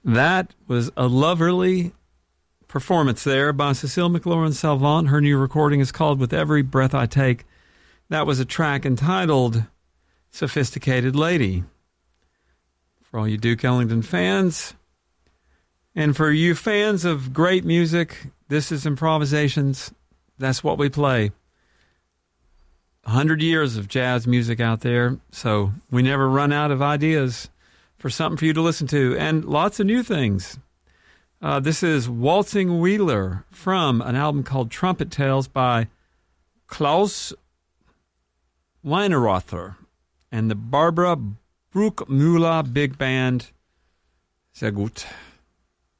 That was a lovely performance there by Cecile McLaurin-Salvant. Her new recording is called With Every Breath I Take. That was a track entitled Sophisticated Lady. For all you Duke Ellington fans, and for you fans of great music, this is Improvisations. That's what we play. 100 years of jazz music out there, so we never run out of ideas for something for you to listen to, and lots of new things. This is Waltzing Wheeler from an album called Trumpet Tales by Klaus Weinerother and the Barbara Bruckmüller Big Band. Sehr gut.